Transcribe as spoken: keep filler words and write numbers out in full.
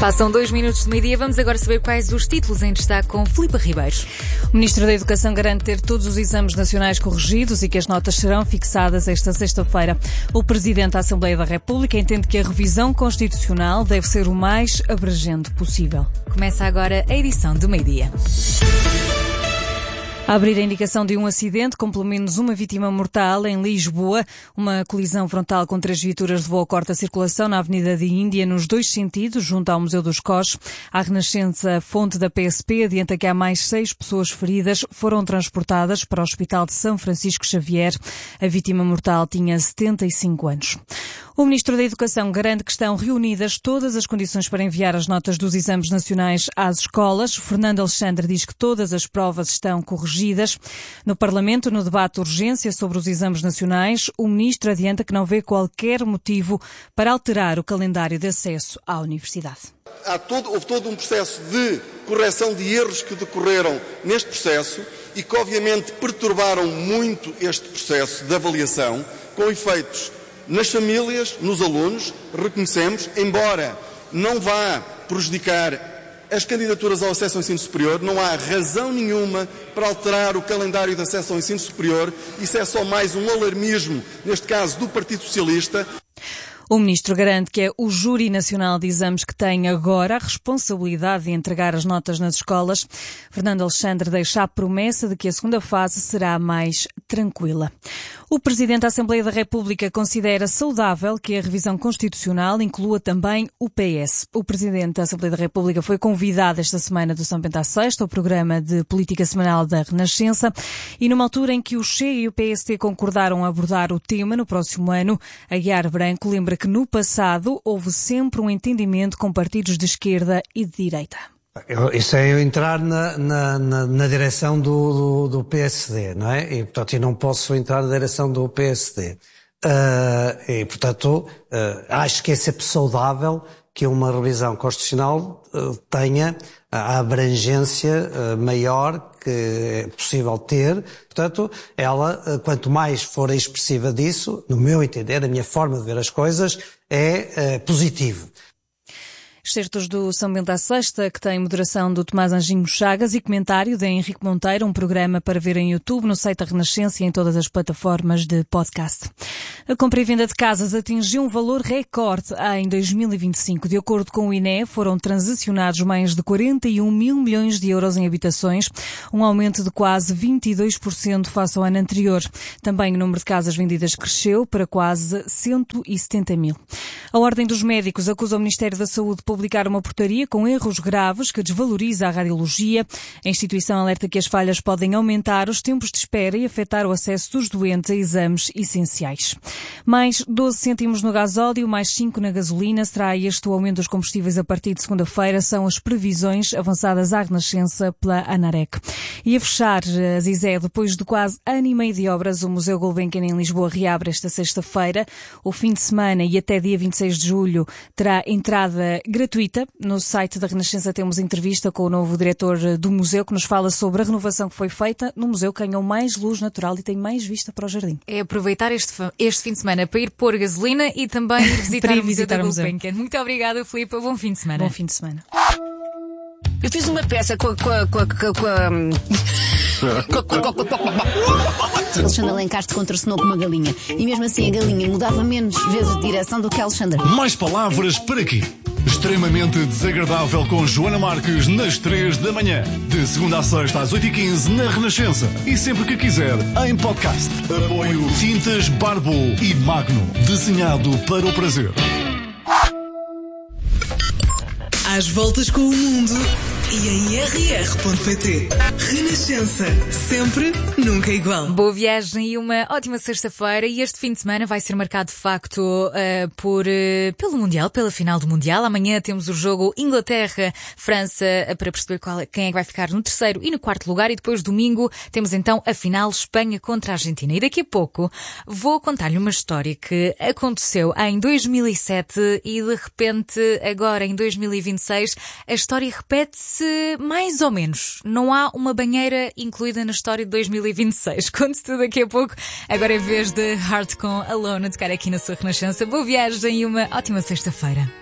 Passam dois minutos de meio-dia. Vamos agora saber quais os títulos em destaque com Filipe Ribeiro. O Ministro da Educação garante ter todos os exames nacionais corrigidos e que as notas serão fixadas esta sexta-feira. O Presidente da Assembleia da República entende que a revisão constitucional deve ser o mais abrangente possível. Começa agora a edição do meio-dia. A abrir a indicação de um acidente com pelo menos uma vítima mortal em Lisboa. Uma colisão frontal com três viaturas levou a corte a circulação na Avenida de Índia nos dois sentidos, junto ao Museu dos Cós. A Renascença, fonte da P S P, adianta que há mais seis pessoas feridas, foram transportadas para o Hospital de São Francisco Xavier. A vítima mortal tinha setenta e cinco anos. O Ministro da Educação garante que estão reunidas todas as condições para enviar as notas dos exames nacionais às escolas. Fernando Alexandre diz que todas as provas estão corrigidas. No Parlamento, no debate de urgência sobre os exames nacionais, o Ministro adianta que não vê qualquer motivo para alterar o calendário de acesso à universidade. Há todo, houve todo um processo de correção de erros que decorreram neste processo e que obviamente perturbaram muito este processo de avaliação, com efeitos nas famílias, nos alunos, reconhecemos, embora não vá prejudicar as candidaturas ao acesso ao ensino superior, não há razão nenhuma para alterar o calendário de acesso ao ensino superior. Isso é só mais um alarmismo, neste caso do Partido Socialista. O Ministro garante que é o Júri Nacional de Exames que tem agora a responsabilidade de entregar as notas nas escolas. Fernando Alexandre deixa a promessa de que a segunda fase será mais tranquila. O Presidente da Assembleia da República considera saudável que a revisão constitucional inclua também o P S. O Presidente da Assembleia da República foi convidado esta semana do São Bento à Sexta, ao programa de política semanal da Renascença, e numa altura em que o Chega e o P S T concordaram abordar o tema no próximo ano, Aguiar Branco lembra que no passado houve sempre um entendimento com partidos de esquerda e de direita. Isso é eu entrar na, na, na, na direção do, do, do P S D, não é? E, portanto, eu não posso entrar na direção do P S D. Uh, e, portanto, uh, acho que é sempre saudável que uma revisão constitucional uh, tenha a abrangência uh, maior que é possível ter. Portanto, ela, uh, quanto mais for expressiva disso, no meu entender, a minha forma de ver as coisas, é uh, positivo. Excertos do São Bento à Sexta, que tem moderação do Tomás Anjinho Chagas e comentário de Henrique Monteiro, um programa para ver em YouTube, no site da Renascença e em todas as plataformas de podcast. A compra e venda de casas atingiu um valor recorde em dois mil e vinte e cinco. De acordo com o I N E, foram transacionados mais de quarenta e um mil milhões de euros em habitações, um aumento de quase vinte e dois por cento face ao ano anterior. Também o número de casas vendidas cresceu para quase cento e setenta mil. A Ordem dos Médicos acusa o Ministério da Saúde de publicar uma portaria com erros graves que desvaloriza a radiologia. A instituição alerta que as falhas podem aumentar os tempos de espera e afetar o acesso dos doentes a exames essenciais. Mais doze cêntimos no gasóleo, mais cinco na gasolina. Será este o aumento dos combustíveis a partir de segunda-feira. São as previsões avançadas à Renascença pela ANAREC. E a fechar a Zizé, depois de quase ano e meio de obras, o Museu Gulbenkian em Lisboa reabre esta sexta-feira. O fim de semana e até dia vinte e seis de julho terá entrada gratuita. No site da Renascença temos entrevista com o novo diretor do museu que nos fala sobre a renovação que foi feita no museu, que ganhou mais luz natural e tem mais vista para o jardim. É aproveitar este, este fim de semana para ir pôr gasolina e também ir visitar, ir o Museu da Gulbenkian. Muito obrigada, Filipe. Bom fim de semana. Bom fim de semana. Eu fiz uma peça com a... Com a, com a, com a... Alexandre Alencastre contracenou com uma galinha. E mesmo assim a galinha mudava menos vezes de direção do que Alexandre. Mais palavras para quê? Extremamente desagradável com Joana Marques nas três da manhã. De segunda a sexta às oito e quinze na Renascença. E sempre que quiser, em podcast. Apoio Tintas Barbo e Magno. Desenhado para o prazer. Às voltas com o mundo e em r r ponto p t. Renascença. Sempre, nunca igual. Boa viagem e uma ótima sexta-feira. E este fim de semana vai ser marcado de facto uh, por, uh, pelo Mundial, pela final do Mundial. Amanhã temos o jogo Inglaterra-França uh, para perceber qual é, quem é que vai ficar no terceiro e no quarto lugar. E depois domingo temos então a final Espanha contra a Argentina. E daqui a pouco vou contar-lhe uma história que aconteceu em dois mil e sete e de repente agora em dois mil e vinte e seis a história repete-se mais ou menos. Não há uma banheira incluída na história de dois mil e vinte e seis. Conto tudo daqui a pouco. Agora, em vez de Heart com Alone, a tocar aqui na sua Renascença. Boa viagem e uma ótima sexta-feira.